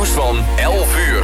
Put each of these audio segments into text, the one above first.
nieuws van 11 uur.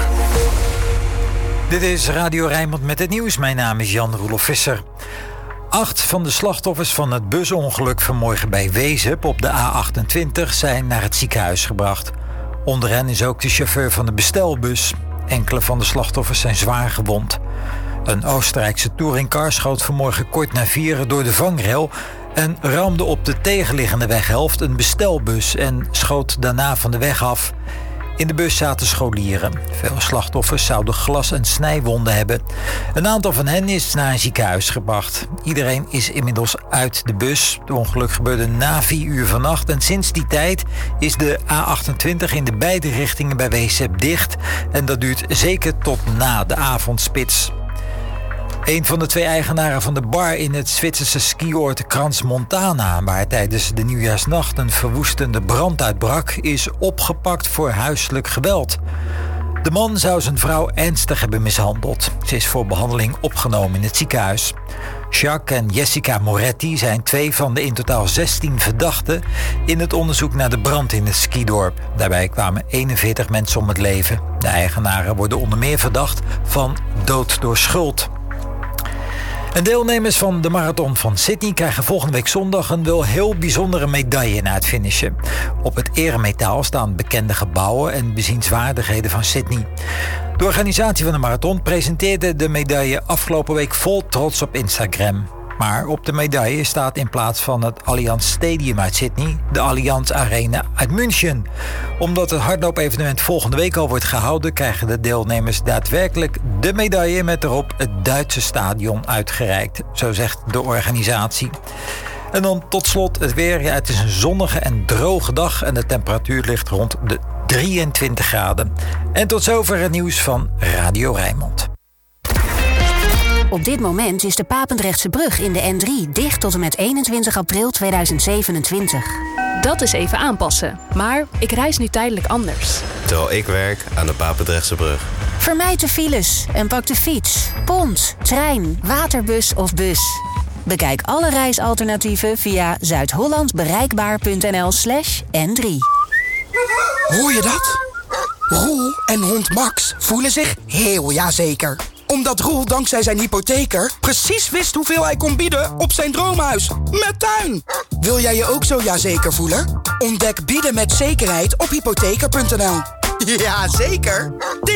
Dit is Radio Rijnmond met het nieuws. Mijn naam is Jan-Roelof Visser. 8 van de slachtoffers van het busongeluk vanmorgen bij Wezep op de A28 zijn naar het ziekenhuis gebracht. Onder hen is ook de chauffeur van de bestelbus. Enkele van de slachtoffers zijn zwaar gewond. Een Oostenrijkse touringcar schoot vanmorgen kort na 4 door de vangrail en ramde op de tegenliggende weghelft een bestelbus en schoot daarna van de weg af. In de bus zaten scholieren. Veel slachtoffers zouden glas- en snijwonden hebben. Een aantal van hen is naar een ziekenhuis gebracht. Iedereen is inmiddels uit de bus. Het ongeluk gebeurde na 4 uur vannacht en sinds die tijd is de A28 in de beide richtingen bij Wezep dicht. En dat duurt zeker tot na de avondspits. Een van de 2 eigenaren van de bar in het Zwitserse skioord Crans-Montana, waar tijdens de nieuwjaarsnacht een verwoestende brand uitbrak, is opgepakt voor huiselijk geweld. De man zou zijn vrouw ernstig hebben mishandeld. Ze is voor behandeling opgenomen in het ziekenhuis. Jacques en Jessica Moretti zijn 2 van de in totaal 16 verdachten in het onderzoek naar de brand in het skidorp. Daarbij kwamen 41 mensen om het leven. De eigenaren worden onder meer verdacht van dood door schuld. En deelnemers van de Marathon van Sydney krijgen volgende week zondag een wel heel bijzondere medaille na het finishen. Op het eremetaal staan bekende gebouwen en bezienswaardigheden van Sydney. De organisatie van de marathon presenteerde de medaille afgelopen week vol trots op Instagram. Maar op de medaille staat in plaats van het Allianz Stadium uit Sydney de Allianz Arena uit München. Omdat het hardloopevenement volgende week al wordt gehouden, krijgen de deelnemers daadwerkelijk de medaille met erop het Duitse stadion uitgereikt. Zo zegt de organisatie. En dan tot slot het weer. Ja, het is een zonnige en droge dag en de temperatuur ligt rond de 23 graden. En tot zover het nieuws van Radio Rijnmond. Op dit moment is de Papendrechtse brug in de N3 dicht tot en met 21 april 2027. Dat is even aanpassen. Maar ik reis nu tijdelijk anders. Terwijl ik werk aan de Papendrechtse brug. Vermijd de files en pak de fiets, pont, trein, waterbus of bus. Bekijk alle reisalternatieven via zuidhollandbereikbaar.nl/N3. Hoor je dat? Roel en hond Max voelen zich heel jazeker. Omdat Roel dankzij zijn hypotheker precies wist hoeveel hij kon bieden op zijn droomhuis. Met tuin! Wil jij je ook zo jazeker voelen? Ontdek bieden met zekerheid op hypotheker.nl. Jazeker!